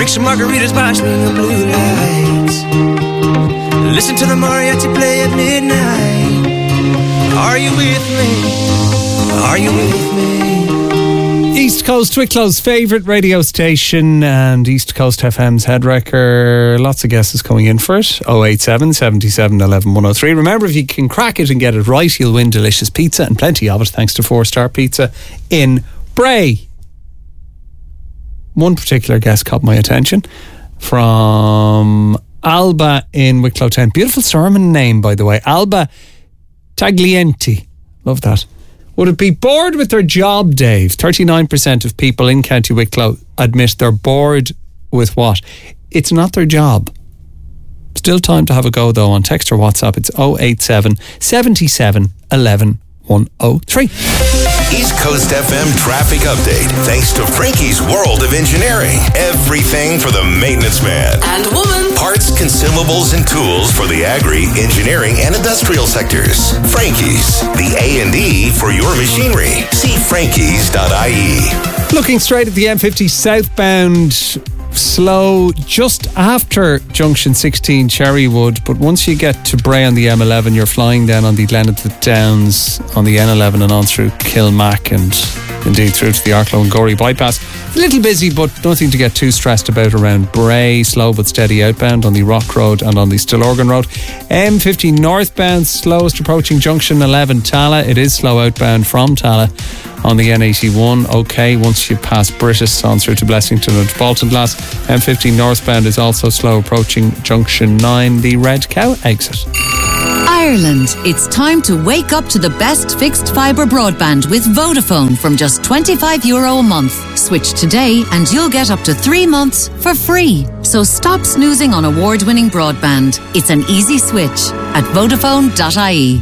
Drink some margaritas by swing of blue lights. Listen to the mariachi play at midnight. Are you with me? Are you with me? East Coast Wicklow's favourite radio station and East Coast FM's head wrecker. Lots of guesses coming in for it. 087 77 11 103. Remember, if you can crack it and get it right, you'll win delicious pizza and plenty of it thanks to 4-Star Pizza in Bray. One particular guess caught my attention from Alba in Wicklow Town. Beautiful sermon name, by the way. Alba Taglienti. Love that. Would it be bored with their job, Dave? 39% of people in County Wicklow admit they're bored with what? It's not their job. Still time to have a go, though, on text or WhatsApp. It's 087 77 11 103. East Coast FM traffic update. Thanks to Frankie's World of Engineering. Everything for the maintenance man and woman. Parts, consumables, and tools for the agri, engineering, and industrial sectors. Frankie's, the A&E for your machinery. See frankies.ie. Looking straight at the M50 southbound, slow just after junction 16 Cherrywood, but once you get to Bray on the M11, you're flying down on the Glenethan Downs on the N11 and on through Kilmac and indeed through to the Arklow and Gorey bypass. A little busy, but nothing to get too stressed about around Bray. Slow but steady outbound on the Rock Road and on the Stillorgan Road. M50 northbound, slowest approaching junction 11 Tala. It is slow outbound from Tala on the N81. Okay, once you pass British on through to Blessington and Baltinglass. M50 northbound is also slow approaching junction 9, the Red Cow exit. Ireland, it's time to wake up to the best fixed fibre broadband with Vodafone from just €25 a month. Switch today and you'll get up to 3 months for free. So stop snoozing on award-winning broadband. It's an easy switch at Vodafone.ie.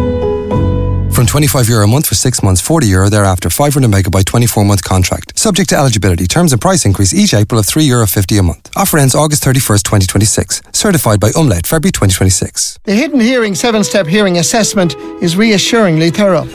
From €25 a month for 6 months, €40 thereafter, 500 megabyte 24-month contract. Subject to eligibility. Terms and price increase each April of €3.50 a month. Offer ends August 31st, 2026. Certified by Umlaut, February 2026. The Hidden Hearing 7-Step Hearing Assessment is reassuringly thorough.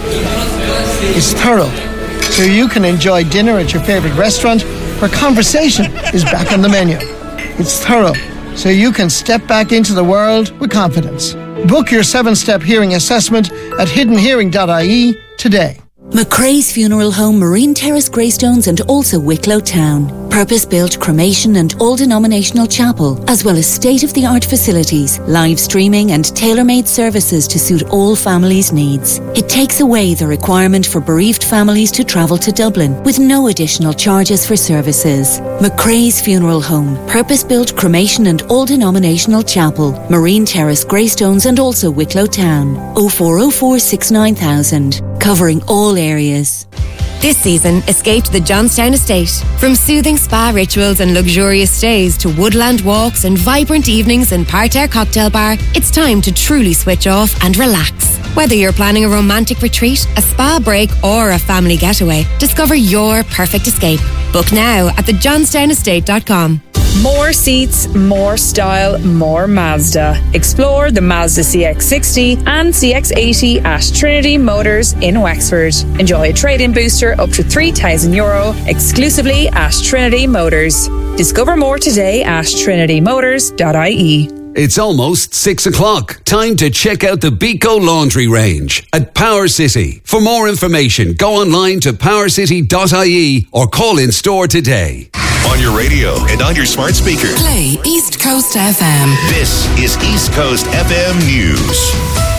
It's thorough, so you can enjoy dinner at your favourite restaurant where conversation is back on the menu. It's thorough, so you can step back into the world with confidence. Book your 7-step hearing assessment at hiddenhearing.ie today. McCrae's Funeral Home, Marine Terrace, Greystones and also Wicklow Town. Purpose-built cremation and all-denominational chapel, as well as state-of-the-art facilities, live streaming and tailor-made services to suit all families' needs. It takes away the requirement for bereaved families to travel to Dublin with no additional charges for services. McCrae's Funeral Home, purpose-built cremation and all-denominational chapel, Marine Terrace, Greystones and also Wicklow Town. 0404 69000. Covering all areas. This season, escape to the Johnstown Estate. From soothing spa rituals and luxurious stays to woodland walks and vibrant evenings in Parterre Cocktail Bar, it's time to truly switch off and relax. Whether you're planning a romantic retreat, a spa break or a family getaway, discover your perfect escape. Book now at thejohnstownestate.com. More seats, more style, more Mazda. Explore the Mazda CX-60 and CX-80 at Trinity Motors in Wexford. Enjoy a trade-in booster up to €3,000 exclusively at Trinity Motors. Discover more today at trinitymotors.ie. It's almost 6 o'clock. Time to check out the Beco Laundry range at Power City. For more information, go online to powercity.ie or call in store today. On your radio and on your smart speaker. Play East Coast FM. This is East Coast FM News.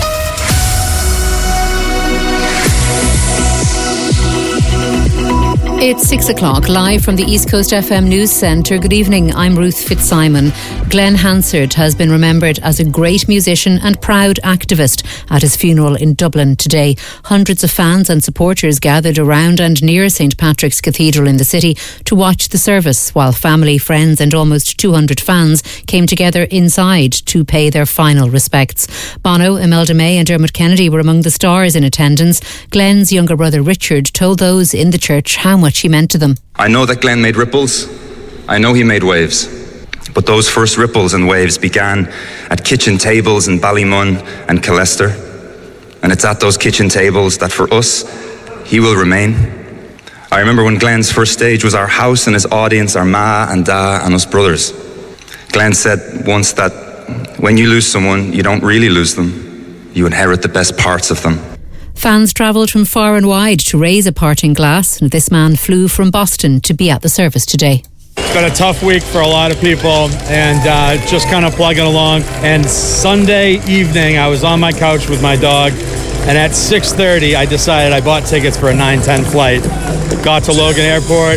It's 6 o'clock, live from the East Coast FM News Centre. Good evening, I'm Ruth Fitzsimon. Glenn Hansard has been remembered as a great musician and proud activist at his funeral in Dublin today. Hundreds of fans and supporters gathered around and near St Patrick's Cathedral in the city to watch the service, while family, friends and almost 200 fans came together inside to pay their final respects. Bono, Imelda May and Dermot Kennedy were among the stars in attendance. Glenn's younger brother Richard told those in the church how much he meant to them. I know that Glenn made ripples. I know he made waves. But those first ripples and waves began at kitchen tables in Ballymun and Killester. And it's at those kitchen tables that for us, he will remain. I remember when Glenn's first stage was our house and his audience, our ma and da and us brothers. Glenn said once that when you lose someone, you don't really lose them. You inherit the best parts of them. Fans travelled from far and wide to raise a parting glass, and this man flew from Boston to be at the service today. It's been a tough week for a lot of people, and just kind of plugging along. And Sunday evening, I was on my couch with my dog, and at 6:30, I decided I bought tickets for a 9:10 flight. Got to Logan Airport,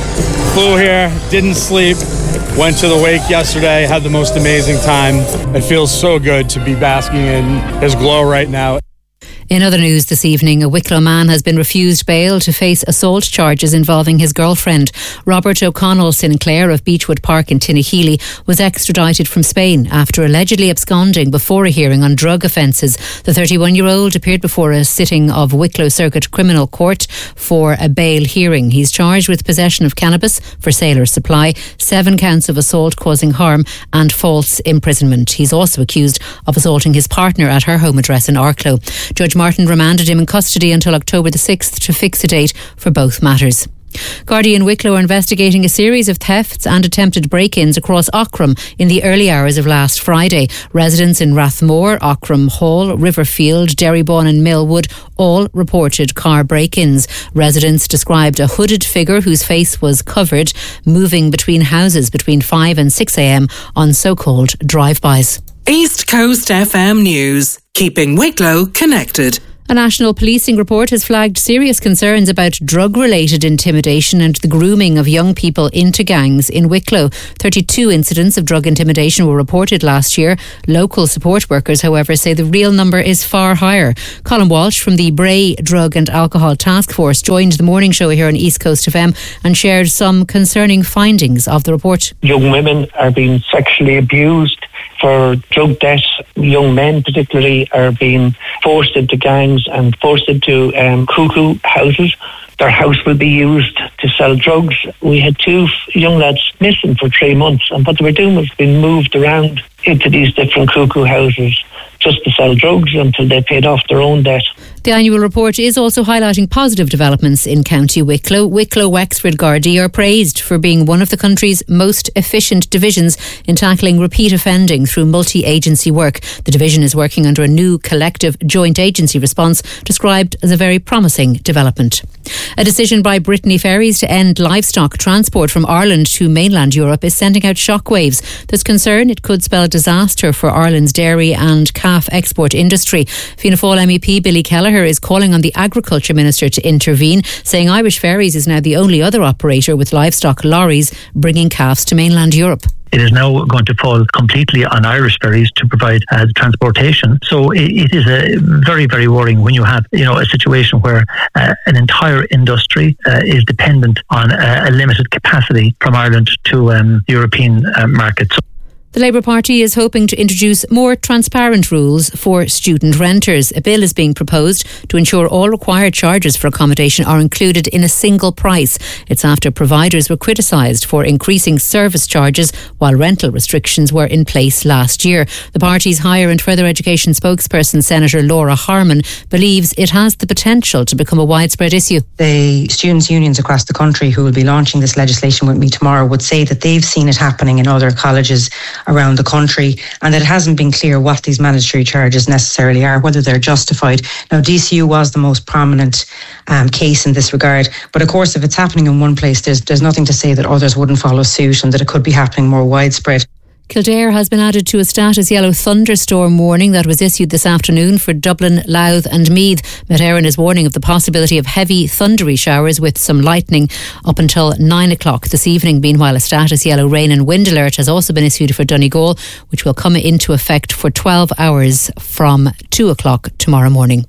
flew here, didn't sleep, went to the wake yesterday, had the most amazing time. It feels so good to be basking in his glow right now. In other news this evening, a Wicklow man has been refused bail to face assault charges involving his girlfriend. Robert O'Connell Sinclair of Beechwood Park in Tinnahealy was extradited from Spain after allegedly absconding before a hearing on drug offences. The 31-year-old appeared before a sitting of Wicklow Circuit Criminal Court for a bail hearing. He's charged with possession of cannabis for sale or supply, 7 counts of assault causing harm and false imprisonment. He's also accused of assaulting his partner at her home address in Arklow. Judge Martin remanded him in custody until October the 6th to fix a date for both matters. Gardaí in Wicklow are investigating a series of thefts and attempted break-ins across Aughrim in the early hours of last Friday. Residents in Rathmore, Aughrim Hall, Riverfield, Derrybawn and Millwood all reported car break-ins. Residents described a hooded figure whose face was covered moving between houses between 5 and 6 a.m. on so-called drive-bys. East Coast FM News, keeping Wicklow connected. A national policing report has flagged serious concerns about drug-related intimidation and the grooming of young people into gangs in Wicklow. 32 incidents of drug intimidation were reported last year. Local support workers, however, say the real number is far higher. Colin Walsh from the Bray Drug and Alcohol Task Force joined the morning show here on East Coast FM and shared some concerning findings of the report. Young women are being sexually abused for drug debt. Young men particularly are being forced into gangs and forced into cuckoo houses. Their house will be used to sell drugs. We had 2 young lads missing for 3 months, and what they were doing was being moved around into these different cuckoo houses just to sell drugs until they paid off their own debt. The annual report is also highlighting positive developments in County Wicklow. Wicklow Wexford Gardaí are praised for being one of the country's most efficient divisions in tackling repeat offending through multi-agency work. The division is working under a new collective joint agency response described as a very promising development. A decision by Brittany Ferries to end livestock transport from Ireland to mainland Europe is sending out shockwaves. There's concern it could spell disaster for Ireland's dairy and calf export industry. Fianna Fáil MEP Billy Kelleher is calling on the Agriculture Minister to intervene, saying Irish Ferries is now the only other operator with livestock lorries bringing calves to mainland Europe. It is now going to fall completely on Irish Ferries to provide transportation. So it is very, very worrying when you have, a situation where an entire industry is dependent on a limited capacity from Ireland to European markets. The Labour Party is hoping to introduce more transparent rules for student renters. A bill is being proposed to ensure all required charges for accommodation are included in a single price. It's after providers were criticised for increasing service charges while rental restrictions were in place last year. The party's Higher and Further Education spokesperson, Senator Laura Harman, believes it has the potential to become a widespread issue. The students' unions across the country who will be launching this legislation with me tomorrow would say that they've seen it happening in other colleges around the country, and that it hasn't been clear what these mandatory charges necessarily are, whether they're justified. Now, DCU was the most prominent case in this regard, but of course if it's happening in one place, there's nothing to say that others wouldn't follow suit and that it could be happening more widespread. Kildare has been added to a status yellow thunderstorm warning that was issued this afternoon for Dublin, Louth and Meath. Met Éireann is warning of the possibility of heavy thundery showers with some lightning up until 9 o'clock this evening. Meanwhile, a status yellow rain and wind alert has also been issued for Donegal, which will come into effect for 12 hours from 2 o'clock tomorrow morning.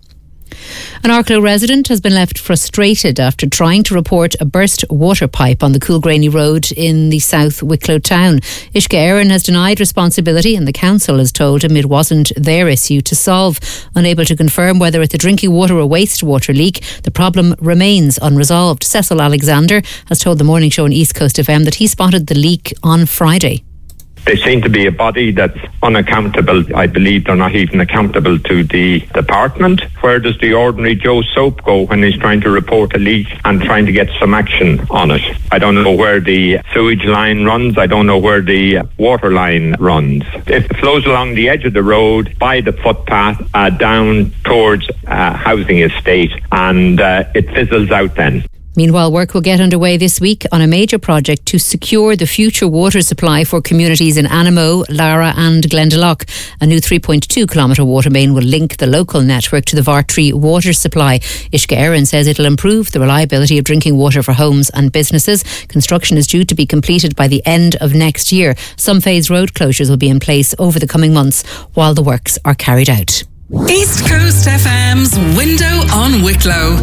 An Arklow resident has been left frustrated after trying to report a burst water pipe on the Coolgraney Road in the South Wicklow town. Uisce Éireann has denied responsibility, and the council has told him it wasn't their issue to solve. Unable to confirm whether it's a drinking water or wastewater leak, the problem remains unresolved. Cecil Alexander has told the morning show on East Coast FM that he spotted the leak on Friday. They seem to be a body that's unaccountable. I believe they're not even accountable to the department. Where does the ordinary Joe Soap go when he's trying to report a leak and trying to get some action on it? I don't know where the sewage line runs. I don't know where the water line runs. It flows along the edge of the road, by the footpath, down towards housing estate, and it fizzles out then. Meanwhile, work will get underway this week on a major project to secure the future water supply for communities in Animo, Lara and Glendalough. A new 3.2 kilometre water main will link the local network to the Vartree water supply. Ishka Aaron says it'll improve the reliability of drinking water for homes and businesses. Construction is due to be completed by the end of next year. Some phased road closures will be in place over the coming months while the works are carried out. East Coast FM's Window on Wicklow.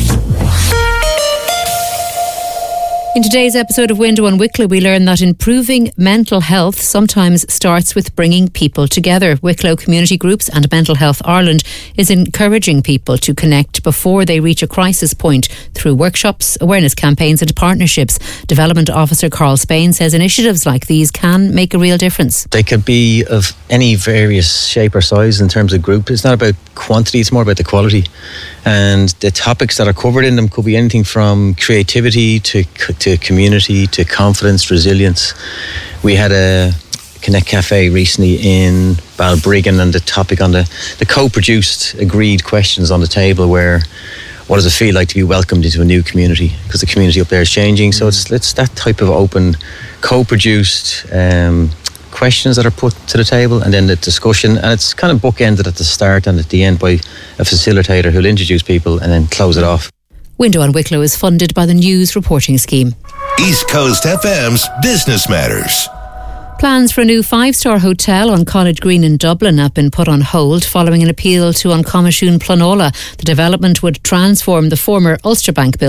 In today's episode of Window on Wicklow, we learn that improving mental health sometimes starts with bringing people together. Wicklow Community Groups and Mental Health Ireland is encouraging people to connect before they reach a crisis point through workshops, awareness campaigns and partnerships. Development Officer Carl Spain says initiatives like these can make a real difference. They could be of any various shape or size in terms of group. It's not about quantity, it's more about the quality. And the topics that are covered in them could be anything from creativity to community to confidence, resilience. We had a Connect Cafe recently in Balbriggan, and the topic on the co-produced agreed questions on the table were, what does it feel like to be welcomed into a new community? Because the community up there is changing. So it's that type of open, co-produced questions that are put to the table, and then the discussion, and it's kind of bookended at the start and at the end by a facilitator who'll introduce people and then close it off. Window on Wicklow is funded by the News Reporting Scheme. East Coast FM's Business Matters. Plans for a new 5-star hotel on College Green in Dublin have been put on hold following an appeal to An Comisiún Pleanála. The development would transform the former Ulster Bank building